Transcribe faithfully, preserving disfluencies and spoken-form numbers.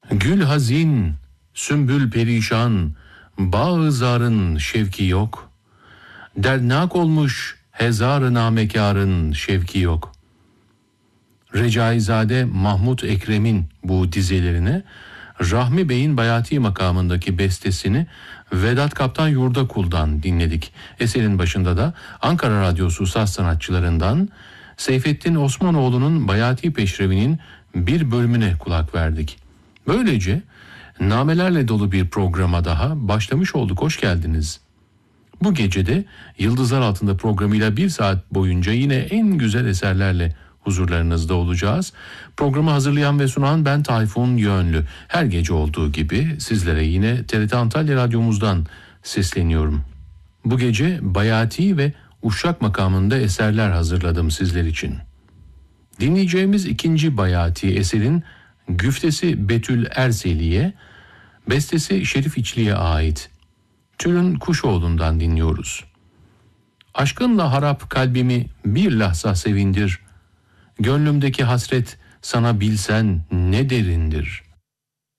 Gül hazin, sümbül perişan, bağ-ı zarın şevki yok. Dernak olmuş hezar-ı namekârın şevki yok. Recaizade Mahmud Ekrem'in bu dizelerine, Rahmi Bey'in Bayati makamındaki bestesini Vedat Kaptan Yurdakul'dan dinledik. Eserin başında da Ankara Radyosu saz sanatçılarından Seyfettin Osmanoğlu'nun Bayati Peşrevi'nin bir bölümüne kulak verdik. Böylece namelerle dolu bir programa daha başlamış olduk. Hoş geldiniz. Bu gecede Yıldızlar Altında programıyla bir saat boyunca yine en güzel eserlerle huzurlarınızda olacağız. Programı hazırlayan ve sunan ben Tayfun Yönlü. Her gece olduğu gibi sizlere yine T R T Antalya Radyomuzdan sesleniyorum. Bu gece Bayati ve Uşak makamında eserler hazırladım sizler için. Dinleyeceğimiz ikinci Bayati eserin güftesi Betül Erseli'ye, bestesi Şerif İçli'ye ait. Tülün Kuşoğlu'ndan dinliyoruz. Aşkınla harap kalbimi bir lahza sevindir. Gönlümdeki hasret sana bilsen ne derindir.